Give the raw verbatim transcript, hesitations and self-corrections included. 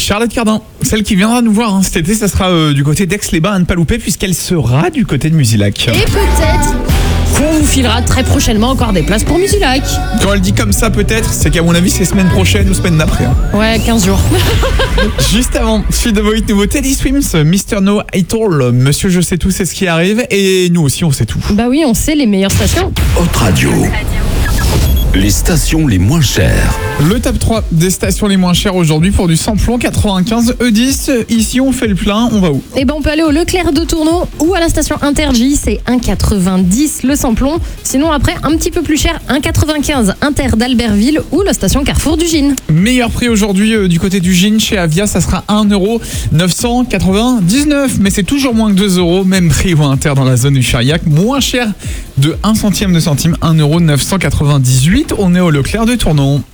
Charlotte Cardin, celle qui viendra nous voir hein, cet été, ça sera euh, du côté d'Aix-les-Bains à ne pas louper puisqu'elle sera du côté de Musilac. Et peut-être qu'on vous filera très prochainement encore des places pour Musilac. Quand elle dit comme ça peut-être, c'est qu'à mon avis c'est semaine prochaine ou semaine d'après. Hein. Ouais, quinze jours. Juste avant, suite de vos hits nouveaux, Teddy Swims, mister No It All, Monsieur Je sais tout, c'est ce qui arrive et nous aussi on sait tout. Bah oui, on sait les meilleures stations. Hot Radio. Les stations les moins chères. Le top trois des stations les moins chères aujourd'hui pour du samplon quatre-vingt-quinze E dix. Ici on fait le plein, on va où? Eh ben on peut aller au Leclerc de Tournon ou à la station Intergy, c'est un quatre-vingt-dix le samplon. Sinon après un petit peu plus cher, un quatre-vingt-quinze Inter d'Albertville ou la station Carrefour du Gine. Meilleur prix aujourd'hui euh, du côté du Gine chez Avia, ça sera un euro neuf cent quatre-vingt-dix-neuf. Mais c'est toujours moins que deux euros, même prix au Inter dans la zone du Chariac, moins cher de un centième de centime, un euro neuf cent quatre-vingt-dix-huit. On est au Leclerc de Tournon.